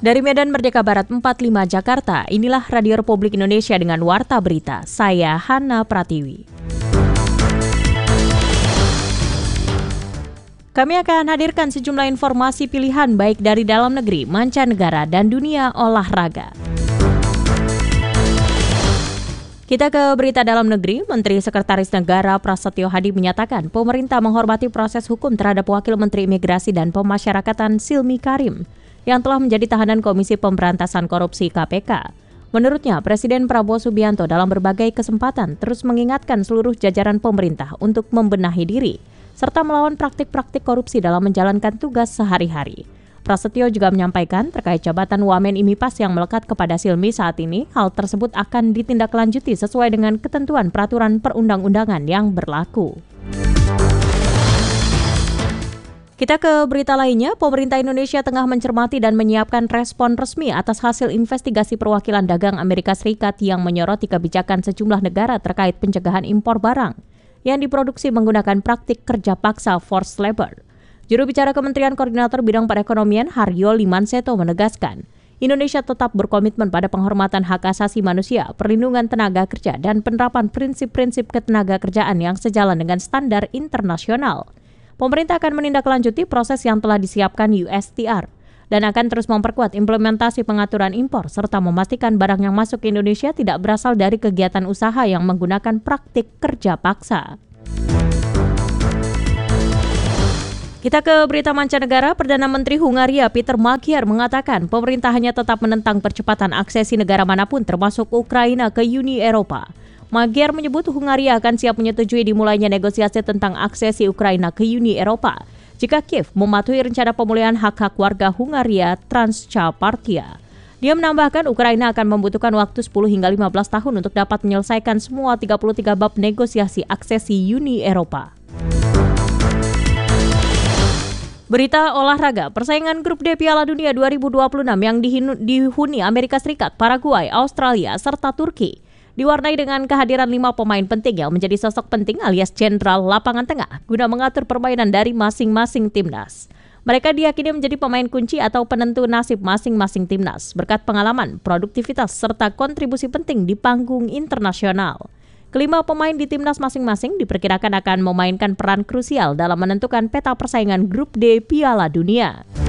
Dari Medan Merdeka Barat 45 Jakarta, inilah Radio Republik Indonesia dengan Warta Berita. Saya Hana Pratiwi. Kami akan hadirkan sejumlah informasi pilihan baik dari dalam negeri, mancanegara, dan dunia olahraga. Kita ke berita dalam negeri. Menteri Sekretaris Negara Prasetyo Hadi menyatakan pemerintah menghormati proses hukum terhadap Wakil Menteri Imigrasi dan Pemasyarakatan Silmi Karim yang telah menjadi tahanan Komisi Pemberantasan Korupsi KPK. Menurutnya, Presiden Prabowo Subianto dalam berbagai kesempatan terus mengingatkan seluruh jajaran pemerintah untuk membenahi diri, serta melawan praktik-praktik korupsi dalam menjalankan tugas sehari-hari. Prasetyo juga menyampaikan terkait jabatan Wamen IMIPAS yang melekat kepada Silmi saat ini, hal tersebut akan ditindaklanjuti sesuai dengan ketentuan peraturan perundang-undangan yang berlaku. Kita ke berita lainnya, pemerintah Indonesia tengah mencermati dan menyiapkan respon resmi atas hasil investigasi perwakilan dagang Amerika Serikat yang menyoroti kebijakan sejumlah negara terkait pencegahan impor barang yang diproduksi menggunakan praktik kerja paksa forced labor. Juru bicara Kementerian Koordinator Bidang Perekonomian Haryo Limanseto menegaskan, Indonesia tetap berkomitmen pada penghormatan hak asasi manusia, perlindungan tenaga kerja, dan penerapan prinsip-prinsip ketenaga kerjaan yang sejalan dengan standar internasional. Pemerintah akan menindaklanjuti proses yang telah disiapkan USTR dan akan terus memperkuat implementasi pengaturan impor serta memastikan barang yang masuk ke Indonesia tidak berasal dari kegiatan usaha yang menggunakan praktik kerja paksa. Kita ke berita mancanegara. Perdana Menteri Hungaria Peter Magyar mengatakan pemerintah hanya tetap menentang percepatan aksesi negara manapun termasuk Ukraina ke Uni Eropa. Magyar menyebut Hungaria akan siap menyetujui dimulainya negosiasi tentang aksesi Ukraina ke Uni Eropa jika Kiev mematuhi rencana pemulihan hak-hak warga Hungaria Transcarpathia. Dia menambahkan Ukraina akan membutuhkan waktu 10 hingga 15 tahun untuk dapat menyelesaikan semua 33 bab negosiasi aksesi Uni Eropa. Berita olahraga, persaingan grup D Piala Dunia 2026 yang dihuni Amerika Serikat, Paraguay, Australia, serta Turki diwarnai dengan kehadiran 5 pemain penting yang menjadi sosok penting alias jenderal lapangan tengah guna mengatur permainan dari masing-masing timnas. Mereka diyakini menjadi pemain kunci atau penentu nasib masing-masing timnas berkat pengalaman, produktivitas, serta kontribusi penting di panggung internasional. Kelima pemain di timnas masing-masing diperkirakan akan memainkan peran krusial dalam menentukan peta persaingan grup D Piala Dunia.